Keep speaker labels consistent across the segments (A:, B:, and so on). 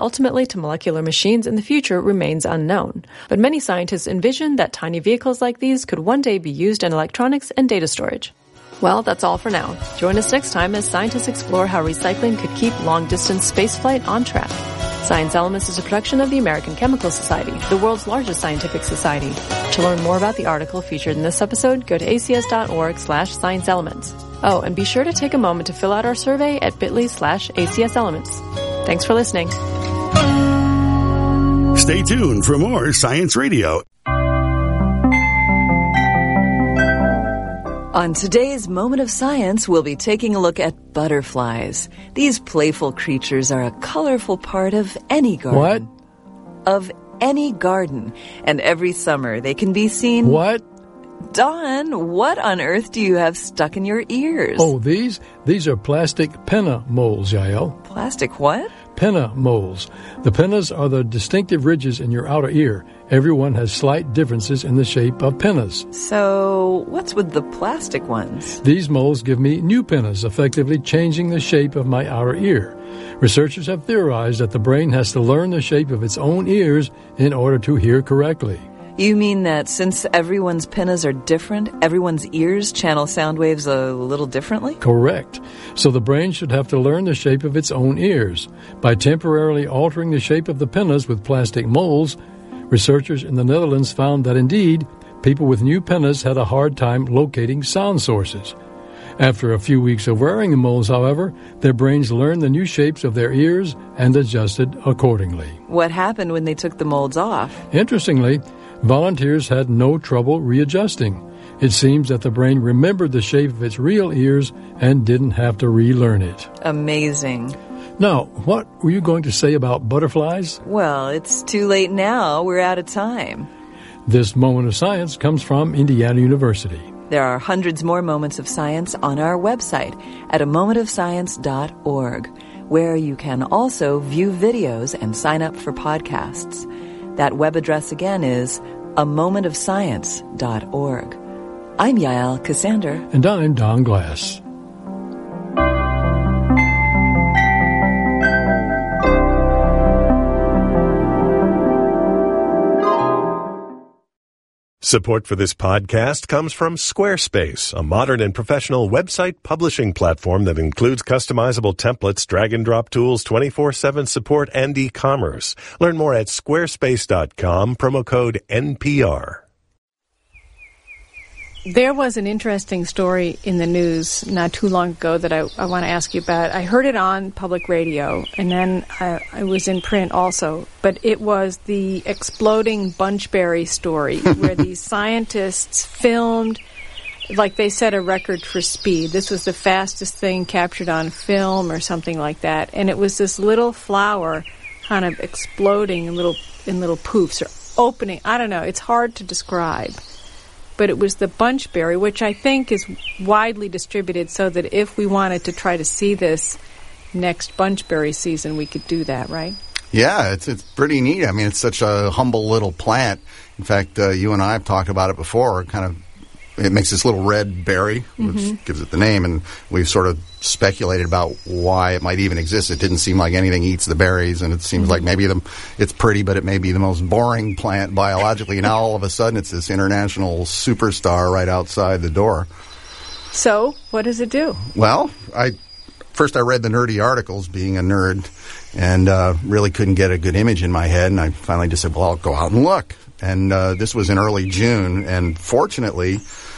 A: ultimately to molecular machines in the future remains unknown. But many scientists envision that tiny vehicles like these could one day be used in electronics and data storage. Well, that's all for now. Join us next time as scientists explore how recycling could keep long-distance spaceflight on track. Science Elements is a production of the American Chemical Society, the world's largest scientific society. To learn more about the article featured in this episode, go to acs.org/scienceelements. Oh, and be sure to take a moment to fill out our survey at bit.ly/ACSElements. Thanks for listening.
B: Stay tuned for more Science Radio.
C: On today's Moment of Science, we'll be taking a look at butterflies. These playful creatures are a colorful part of any garden.
D: What?
C: Of any garden. And every summer they can be seen...
D: What?
C: Don, what on earth do you have stuck in your ears?
D: Oh, these are plastic pinna moles, Yael.
C: Plastic what?
D: Pinna moles. The pinnas are the distinctive ridges in your outer ear. Everyone has slight differences in the shape of pinnas.
C: So, what's with the plastic ones?
D: These moles give me new pinnas, effectively changing the shape of my outer ear. Researchers have theorized that the brain has to learn the shape of its own ears in order to hear correctly.
C: You mean that since everyone's pinnas are different, everyone's ears channel sound waves a little differently?
D: Correct. So the brain should have to learn the shape of its own ears. By temporarily altering the shape of the pinnas with plastic molds, researchers in the Netherlands found that indeed, people with new pinnas had a hard time locating sound sources. After a few weeks of wearing the molds, however, their brains learned the new shapes of their ears and adjusted accordingly.
C: What happened when they took the molds off?
D: Interestingly, volunteers had no trouble readjusting. It seems that the brain remembered the shape of its real ears and didn't have to relearn it.
C: Amazing.
D: Now, what were you going to say about butterflies?
C: Well, it's too late now. We're out of time.
D: This Moment of Science comes from Indiana University.
C: There are hundreds more moments of science on our website at amomentofscience.org, where you can also view videos and sign up for podcasts. That web address again is amomentofscience.org. I'm Yael Cassander.
D: And I'm Don Glass.
E: Support for this podcast comes from Squarespace, a modern and professional website publishing platform that includes customizable templates, drag-and-drop tools, 24/7 support, and e-commerce. Learn more at squarespace.com, promo code NPR.
F: There was an interesting story in the news not too long ago that I want to ask you about. I heard it on public radio, and then I was in print also. But it was the exploding bunchberry story where these scientists filmed, like they set a record for speed. This was the fastest thing captured on film or something like that. And it was this little flower kind of exploding in little poofs or opening. I don't know. It's hard to describe. But it was the bunchberry, which I think is widely distributed so that if we wanted to try to see this next bunchberry season, we could do that, right?
G: Yeah, it's pretty neat. I mean, it's such a humble little plant. In fact, you and I have talked about it before. It makes this little red berry, which gives it the name, and we've sort of speculated about why it might even exist. It didn't seem like anything eats the berries, and it seems like maybe it's pretty, but it may be the most boring plant biologically. Now all of a sudden it's this international superstar right outside the door.
F: So, what does it do?
G: Well, First I read the nerdy articles, being a nerd, and really couldn't get a good image in my head, and I finally just said, well, I'll go out and look. And this was in early June, and fortunately,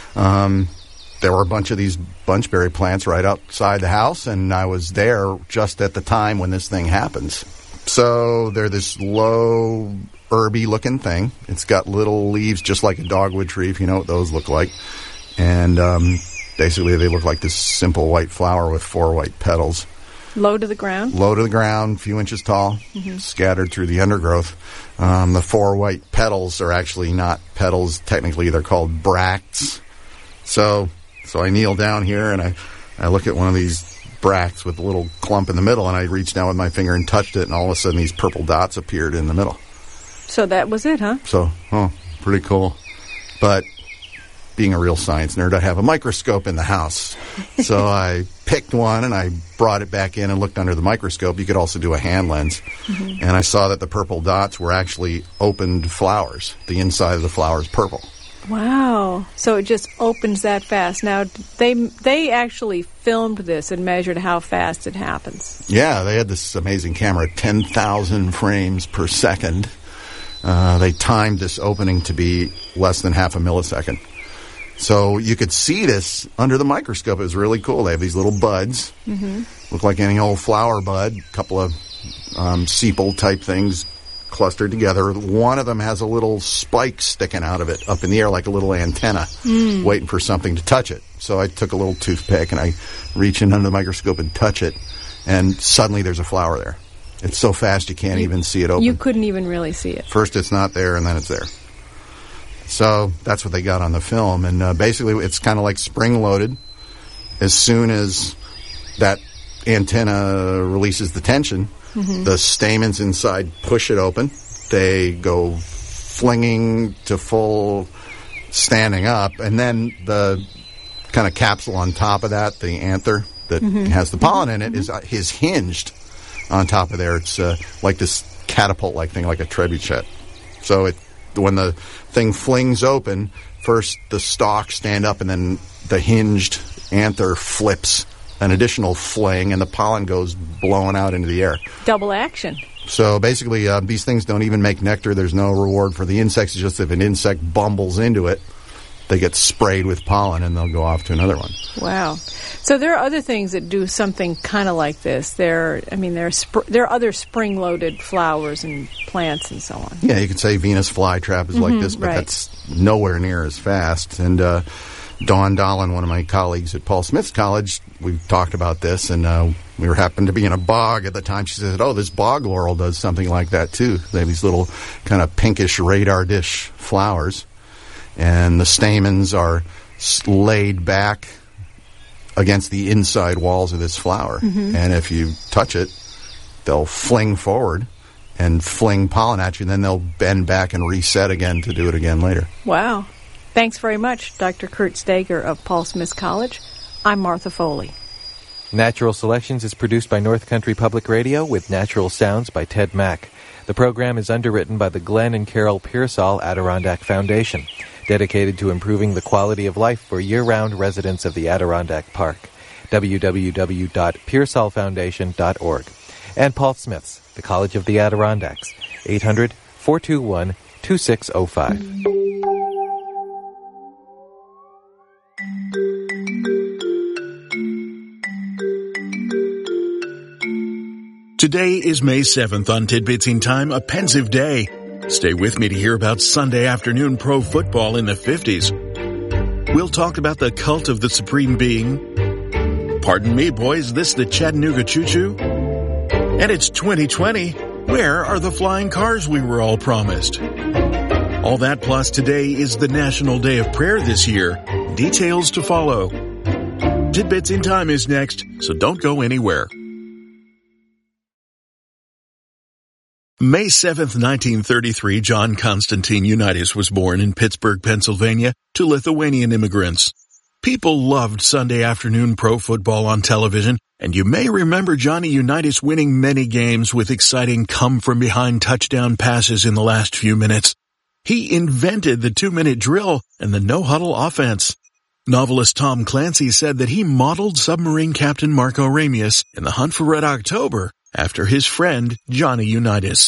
G: there were a bunch of these bunchberry plants right outside the house, and I was there just at the time when this thing happens. So they're this low, herby-looking thing. It's got little leaves just like a dogwood tree, if you know what those look like. And basically they look like this simple white flower with 4 white petals.
F: Low to the ground?
G: Low to the ground, a few inches tall, scattered through the undergrowth. The 4 white petals are actually not petals. Technically, they're called bracts. So I kneel down here, and I look at one of these bracts with a little clump in the middle, and I reached down with my finger and touched it, and all of a sudden these purple dots appeared in the middle.
F: So that was it, huh?
G: So, pretty cool. But being a real science nerd, I have a microscope in the house. So I picked one and I brought it back in and looked under the microscope. You could also do a hand lens. And I saw that the purple dots were actually opened flowers. The inside of the flower is purple.
F: Wow. So it just opens that fast. Now, they actually filmed this and measured how fast it happens.
G: Yeah, they had this amazing camera, 10,000 frames per second. They timed this opening to be less than half a millisecond. So you could see this under the microscope. It was really cool. They have these little buds. Look like any old flower bud. A couple of sepal-type things clustered together. One of them has a little spike sticking out of it up in the air like a little antenna, waiting for something to touch it. So I took a little toothpick and I reach in under the microscope and touch it, and suddenly there's a flower there. It's so fast you can't even see it open.
F: You couldn't even really see it.
G: First it's not there, and then it's there. So that's what they got on the film. And basically it's kind of like spring-loaded. As soon as that antenna releases the tension, the stamens inside push it open. They go flinging to full standing up. And then the kind of capsule on top of that, the anther that has the pollen in it, is hinged on top of there. It's like this catapult-like thing, like a trebuchet. So when the thing flings open, first the stalks stand up and then the hinged anther flips an additional fling and the pollen goes blowing out into the air.
F: Double action.
G: So basically these things don't even make nectar. There's no reward for the insects. It's just if an insect bumbles into it, they get sprayed with pollen and they'll go off to another one.
F: Wow. So there are other things that do something kind of like this. There are other spring-loaded flowers and plants and so on.
G: Yeah, you could say Venus flytrap is like this, but that's nowhere near as fast. And Dawn Dolan, one of my colleagues at Paul Smith's College, we talked about this, and we happened to be in a bog at the time. She said, this bog laurel does something like that, too. They have these little kind of pinkish radar dish flowers, and the stamens are laid back against the inside walls of this flower. And if you touch it, they'll fling forward and fling pollen at you, and then they'll bend back and reset again to do it again later.
F: Wow. Thanks very much, Dr. Kurt Stager of Paul Smith College. I'm Martha Foley.
H: Natural Selections is produced by North Country Public Radio with natural sounds by Ted Mack. The program is underwritten by the Glenn and Carol Pearsall Adirondack Foundation, dedicated to improving the quality of life for year-round residents of the Adirondack Park. www.pearsallfoundation.org. And Paul Smith's, the College of the Adirondacks, 800-421-2605.
B: Today is May 7th on Tidbits in Time, a pensive day. Stay with me to hear about Sunday afternoon pro football in the 50s. We'll talk about the cult of the Supreme Being. Pardon me, boys, this the Chattanooga Choo-Choo? And it's 2020. Where are the flying cars we were all promised? All that plus today is the National Day of Prayer this year. Details to follow. Tidbits in Time is next, so don't go anywhere. May 7th, 1933, John Constantine Unitas was born in Pittsburgh, Pennsylvania, to Lithuanian immigrants. People loved Sunday afternoon pro football on television, and you may remember Johnny Unitas winning many games with exciting come-from-behind touchdown passes in the last few minutes. He invented the 2-minute drill and the no-huddle offense. Novelist Tom Clancy said that he modeled submarine captain Marco Ramius in The Hunt for Red October after his friend Johnny Unitas.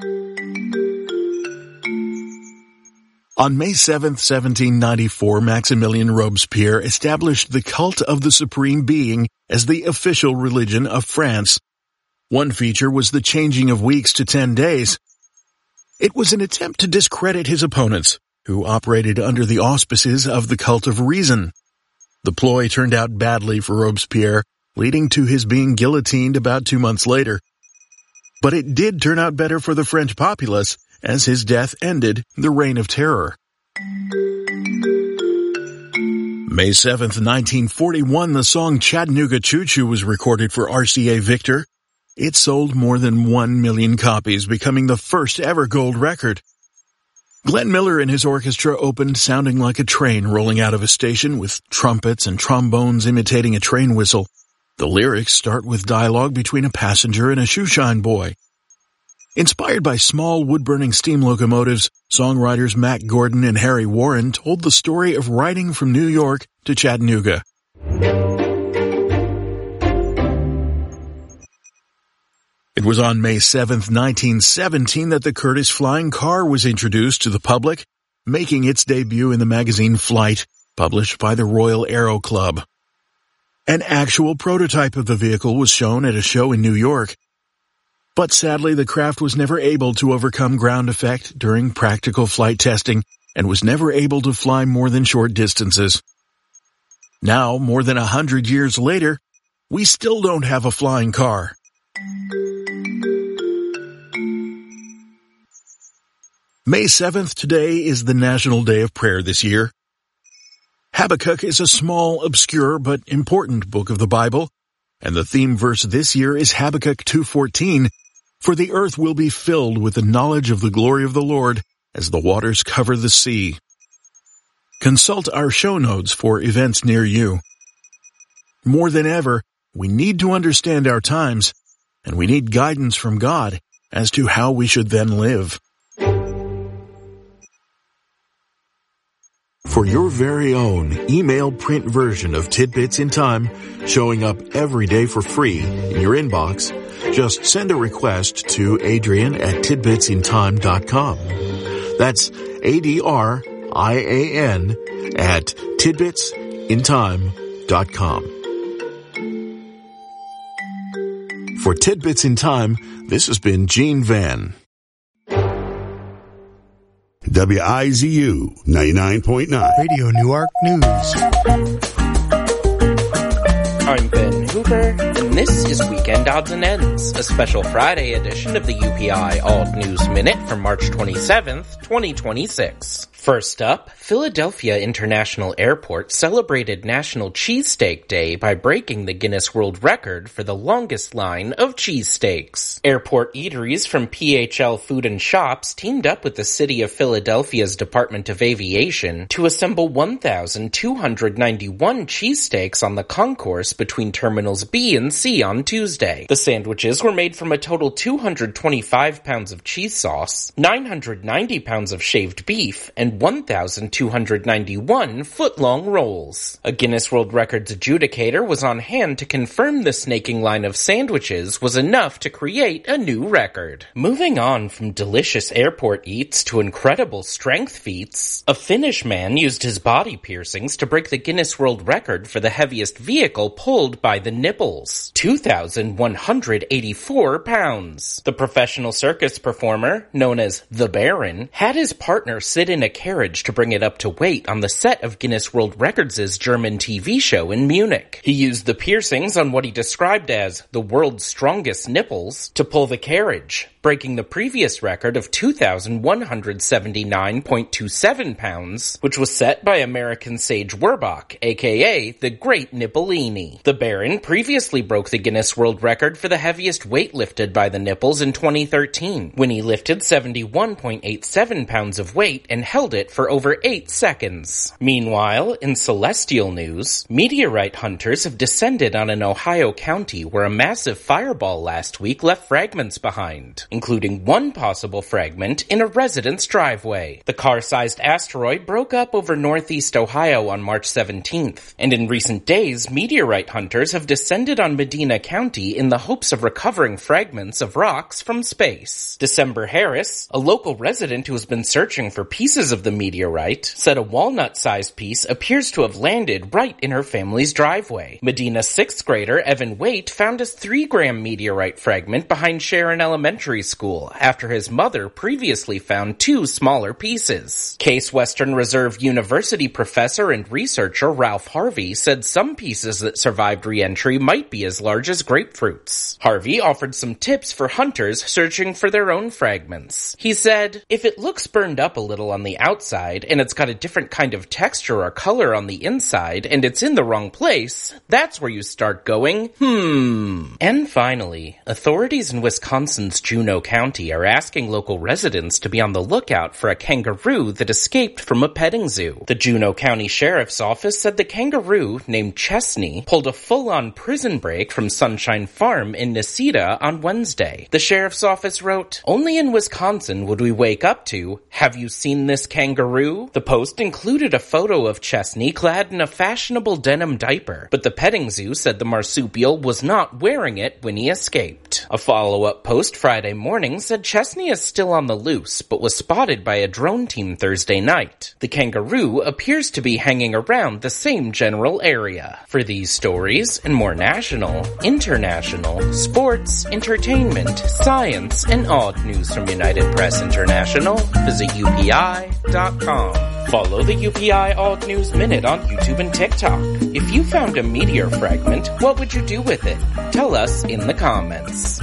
B: On May 7, 1794, Maximilien Robespierre established the cult of the Supreme Being as the official religion of France. One feature was the changing of weeks to 10 days. It was an attempt to discredit his opponents, who operated under the auspices of the cult of reason. The ploy turned out badly for Robespierre, leading to his being guillotined about 2 months later. But it did turn out better for the French populace, as his death ended the Reign of Terror. May 7th, 1941, the song Chattanooga Choo-Choo was recorded for RCA Victor. It sold more than 1 million copies, becoming the first ever gold record. Glenn Miller and his orchestra opened sounding like a train rolling out of a station with trumpets and trombones imitating a train whistle. The lyrics start with dialogue between a passenger and a shoeshine boy. Inspired by small wood-burning steam locomotives, songwriters Mack Gordon and Harry Warren told the story of riding from New York to Chattanooga. It was on May 7, 1917 that the Curtiss flying car was introduced to the public, making its debut in the magazine Flight, published by the Royal Aero Club. An actual prototype of the vehicle was shown at a show in New York, but sadly the craft was never able to overcome ground effect during practical flight testing and was never able to fly more than short distances. Now, more than 100 years later, we still don't have a flying car. May 7th today is the National Day of Prayer this year. Habakkuk is a small, obscure, but important book of the Bible, and the theme verse this year is Habakkuk 2:14, "For the earth will be filled with the knowledge of the glory of the Lord as the waters cover the sea." Consult our show notes for events near you. More than ever, we need to understand our times, and we need guidance from God as to how we should then live. For your very own email print version of Tidbits in Time, showing up every day for free in your inbox, just send a request to Adrian@tidbitsintime.com. That's ADRIAN at tidbitsintime.com. For Tidbits in Time, this has been Gene Van.
I: WIZU 99.9
J: Radio Newark News.
K: I'm Ben Hooper, and this is Weekend Odds and Ends, a special Friday edition of the UPI Alt News Minute for March 27th, 2026. First up, Philadelphia International Airport celebrated National Cheesesteak Day by breaking the Guinness World Record for the longest line of cheesesteaks. Airport eateries from PHL Food and Shops teamed up with the City of Philadelphia's Department of Aviation to assemble 1,291 cheesesteaks on the concourse between Terminals B and C on Tuesday. The sandwiches were made from a total 225 pounds of cheese sauce, 990 pounds of shaved beef, and 1,291 foot-long rolls. A Guinness World Records adjudicator was on hand to confirm the snaking line of sandwiches was enough to create a new record. Moving on from delicious airport eats to incredible strength feats, a Finnish man used his body piercings to break the Guinness World Record for the heaviest vehicle pulled by the nipples, 2,184 pounds. The professional circus performer, known as the Baron, had his partner sit in a carriage to bring it up to weight on the set of Guinness World Records' German TV show in Munich. He used the piercings on what he described as the world's strongest nipples to pull the carriage, breaking the previous record of 2,179.27 pounds, which was set by American Sage Werbach, aka the Great Nippolini. The Baron previously broke the Guinness World Record for the heaviest weight lifted by the nipples in 2013, when he lifted 71.87 pounds of weight and held it for over 8 seconds. Meanwhile, in celestial news, meteorite hunters have descended on an Ohio county where a massive fireball last week left fragments behind, including one possible fragment in a resident's driveway. The car-sized asteroid broke up over northeast Ohio on March 17th, and in recent days, meteorite hunters have descended on Medina County in the hopes of recovering fragments of rocks from space. December Harris, a local resident who has been searching for pieces of the meteorite, said a walnut-sized piece appears to have landed right in her family's driveway. Medina's 6th grader Evan Waite found his 3-gram meteorite fragment behind Sharon Elementary School after his mother previously found 2 smaller pieces. Case Western Reserve University professor and researcher Ralph Harvey said some pieces that survived re-entry might be as large as grapefruits. Harvey offered some tips for hunters searching for their own fragments. He said, "If it looks burned up a little on the outside, outside and it's got a different kind of texture or color on the inside and it's in the wrong place, that's where you start going, And finally, authorities in Wisconsin's Juneau County are asking local residents to be on the lookout for a kangaroo that escaped from a petting zoo. The Juneau County Sheriff's Office said the kangaroo, named Chesney, pulled a full-on prison break from Sunshine Farm in Necedah on Wednesday. The Sheriff's Office wrote, "Only in Wisconsin would we wake up to, 'Have you seen this kangaroo?' The post included a photo of Chesney clad in a fashionable denim diaper, but the petting zoo said the marsupial was not wearing it when he escaped. A follow-up post Friday morning said Chesney is still on the loose, but was spotted by a drone team Thursday night. The kangaroo appears to be hanging around the same general area. For these stories and more national, international, sports, entertainment, science, and odd news from United Press International, visit UPI.com. Follow the UPI Odd News Minute on YouTube and TikTok. If you found a meteor fragment, what would you do with it? Tell us in the comments.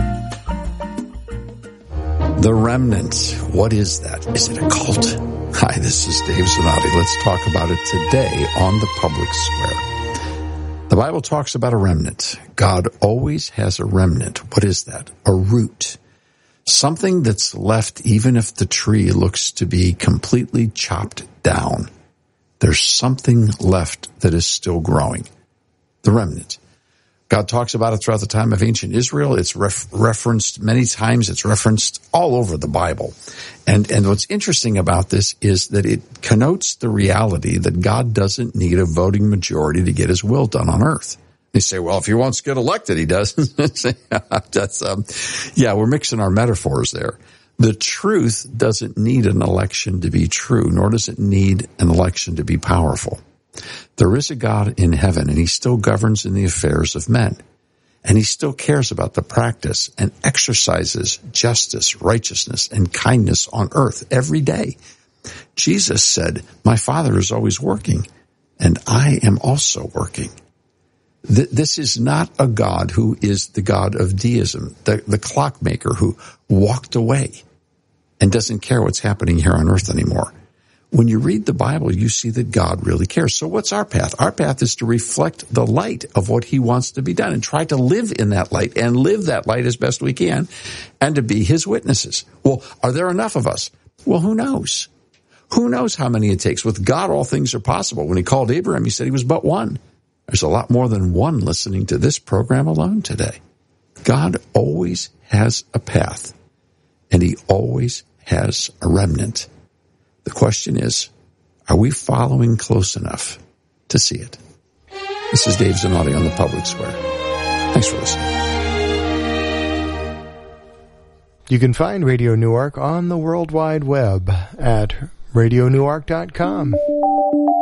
J: The Remnant. What is that? Is it a cult? Hi, this is Dave Zanotti. Let's talk about it today on the Public Square. The Bible talks about a remnant. God always has a remnant. What is that? A root. Something that's left even if the tree looks to be completely chopped down. There's something left that is still growing. The remnant. God talks about it throughout the time of ancient Israel. It's referenced many times. It's referenced all over the Bible. And what's interesting about this is that it connotes the reality that God doesn't need a voting majority to get his will done on earth. They say, well, if he wants to get elected, he does. We're mixing our metaphors there. The truth doesn't need an election to be true, nor does it need an election to be powerful. There is a God in heaven, and he still governs in the affairs of men. And he still cares about the practice and exercises justice, righteousness, and kindness on earth every day. Jesus said, my Father is always working, and I am also working. This is not a God who is the God of deism, the clockmaker who walked away and doesn't care what's happening here on earth anymore. When you read the Bible, you see that God really cares. So what's our path? Our path is to reflect the light of what he wants to be done and try to live in that light and live that light as best we can and to be his witnesses. Well, are there enough of us? Well, who knows? Who knows how many it takes? With God, all things are possible. When he called Abraham, he said he was but one. There's a lot more than one listening to this program alone today. God always has a path, and he always has a remnant. The question is, are we following close enough to see it? This is Dave Zanotti on the Public Square. Thanks for listening.
L: You can find Radio Newark on the World Wide Web at radionewark.com.